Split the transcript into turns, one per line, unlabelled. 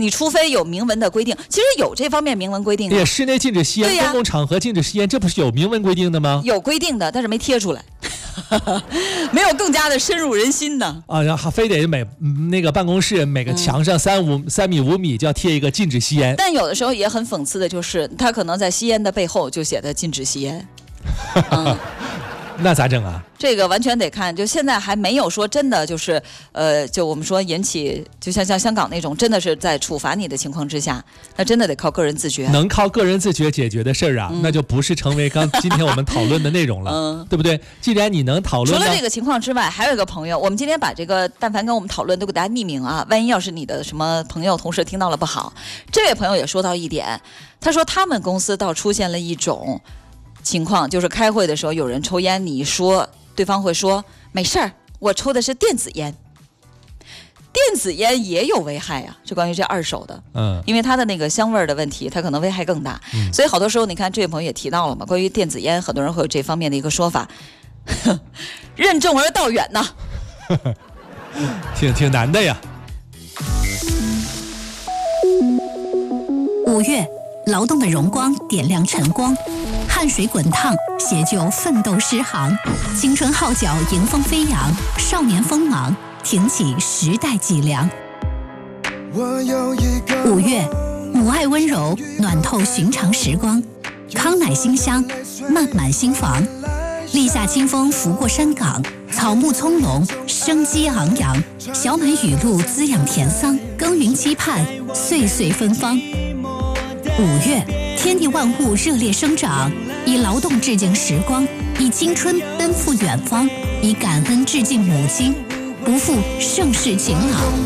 你除非有明文的规定，其实有这方面明文规定的。
对，室内禁止吸烟，公共场合禁止吸烟，这不是有明文规定的吗？
有规定的，但是没贴出来。没有更加的深入人心呢
啊，然后非得那个办公室每个墙上3米5米就要贴一个禁止吸烟。
但有的时候也很讽刺的就是，他可能在吸烟的背后就写的禁止吸烟。
那咋整啊？
这个完全得看，就现在还没有说真的就是就我们说引起，就像香港那种真的是在处罚你的情况之下，那真的得靠个人自觉。
能靠个人自觉解决的事儿啊，那就不是成为今天我们讨论的内容了，对不对？既然你能讨论，
除了这个情况之外，还有一个朋友，我们今天把这个但凡跟我们讨论都给大家匿名啊，万一要是你的什么朋友同事听到了不好。这位朋友也说到一点，他说他们公司倒出现了一种情况，就是开会的时候有人抽烟，你说对方会说没事儿，我抽的是电子烟。电子烟也有危害啊，是关于这二手的，因为它的那个香味的问题，它可能危害更大，所以好多时候你看这位朋友也提到了嘛，关于电子烟，很多人会有这方面的一个说法，任重而道远呐，
挺难的呀。
5月，劳动的荣光点亮晨光，汗水滚烫，写就奋斗诗行，青春号角迎风飞扬，少年锋芒挺起时代脊梁。5月，母爱温柔暖透寻常时光，康乃馨香漫满心房，立夏清风拂过山岗，草木葱茏生机昂扬，小满雨露滋养田桑，耕耘期盼岁岁芬芳。5月，天地万物热烈生长，以劳动致敬时光，以青春奔赴远方，以感恩致敬母亲，不负盛世勤劳。